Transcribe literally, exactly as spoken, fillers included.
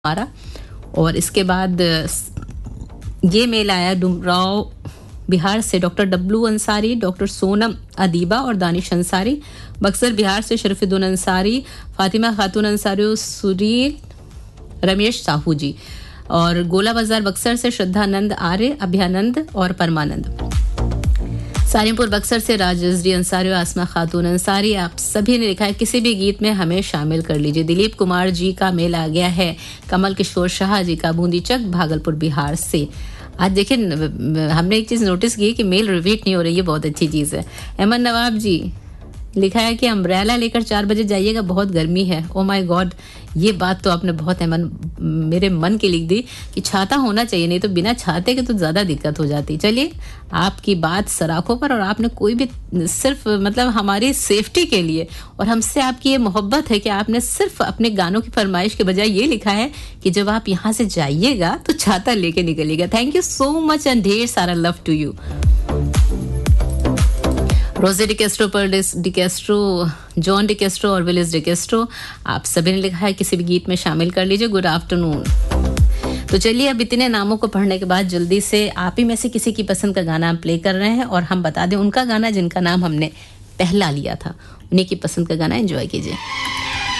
हमारा। और इसके बाद ये मेल आया डुमराव बिहार से doctor W Ansari, doctor Sonam Adiba और दानिश अंसारी। बक्सर बिहार से शरीफुद्दीन अंसारी, फातिमा खातून अंसारी, सुरील रमेश साहू जी। और गोला बाजार बक्सर से श्रद्धानंद आर्य, अभ्यानंद और परमानंद। सारीमपुर बक्सर से राजश्री अंसारी और आसमा खातून अंसारी। आप सभी ने लिखा है किसी भी गीत में हमें शामिल कर लीजिए। दिलीप कुमार जी का मेल आ गया है कमल किशोर शाह जी का बूंदीचक भागलपुर बिहार से। आज देखिए हमने एक चीज़ नोटिस की कि मेल रिपीट नहीं हो रही है, बहुत अच्छी चीज़ है। अहमद नवाब जी लिखा है कि अम्ब्रेला लेकर चार बजे जाइएगा, बहुत गर्मी है। ओ माय गॉड, ये बात तो आपने बहुत अहमद मेरे मन की लिख दी कि छाता होना चाहिए, नहीं तो बिना छाते के तो ज़्यादा दिक्कत हो जाती। चलिए आपकी बात सराखों पर, और आपने कोई भी सिर्फ मतलब हमारी सेफ्टी के लिए, और हमसे आपकी ये मोहब्बत है कि आपने सिर्फ अपने गानों की फरमाइश के बजाय ये लिखा है कि जब आप यहाँ से जाइएगा तो छाता लेके निकलिएगा। Thank you so much and ढेर सारा लव टू यू। रोजे डिकेस्ट्रो, पर डिकेस्ट्रो, जॉन डिकेस्ट्रो और विलिस डिकेस्ट्रो, आप सभी ने लिखा है किसी भी गीत में शामिल कर लीजिए। Good afternoon. तो चलिए अब इतने नामों को पढ़ने के बाद जल्दी से आप ही में से किसी की पसंद का गाना हम प्ले कर रहे हैं, और हम बता दें उनका गाना जिनका नाम हमने पहला लिया था, उन्हीं की पसंद का गाना एंजॉय कीजिए।